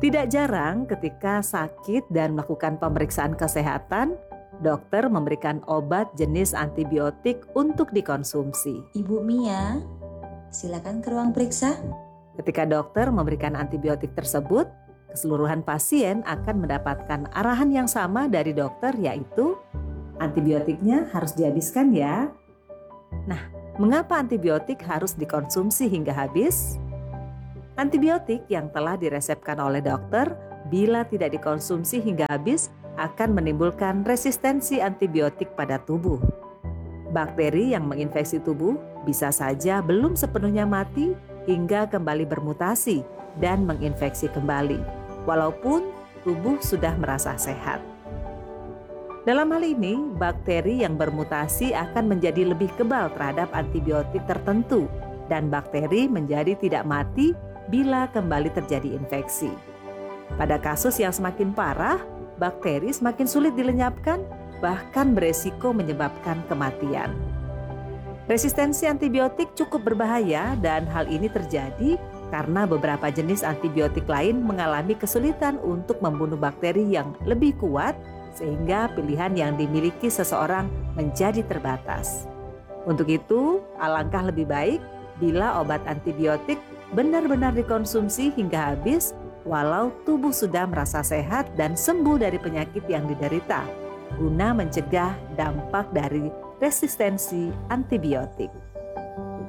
Tidak jarang ketika sakit dan melakukan pemeriksaan kesehatan, dokter memberikan obat jenis antibiotik untuk dikonsumsi. Ibu Mia, silakan ke ruang periksa. Ketika dokter memberikan antibiotik tersebut, keseluruhan pasien akan mendapatkan arahan yang sama dari dokter, yaitu antibiotiknya harus dihabiskan ya. Nah, mengapa antibiotik harus dikonsumsi hingga habis? Antibiotik yang telah diresepkan oleh dokter, bila tidak dikonsumsi hingga habis, akan menimbulkan resistensi antibiotik pada tubuh. Bakteri yang menginfeksi tubuh bisa saja belum sepenuhnya mati hingga kembali bermutasi dan menginfeksi kembali, walaupun tubuh sudah merasa sehat. Dalam hal ini, bakteri yang bermutasi akan menjadi lebih kebal terhadap antibiotik tertentu, dan bakteri menjadi tidak mati bila kembali terjadi infeksi. Pada kasus yang semakin parah, bakteri semakin sulit dilenyapkan, bahkan beresiko menyebabkan kematian. Resistensi antibiotik cukup berbahaya dan hal ini terjadi karena beberapa jenis antibiotik lain mengalami kesulitan untuk membunuh bakteri yang lebih kuat, sehingga pilihan yang dimiliki seseorang menjadi terbatas. Untuk itu, alangkah lebih baik bila obat antibiotik benar-benar dikonsumsi hingga habis, walau tubuh sudah merasa sehat dan sembuh dari penyakit yang diderita, guna mencegah dampak dari resistensi antibiotik.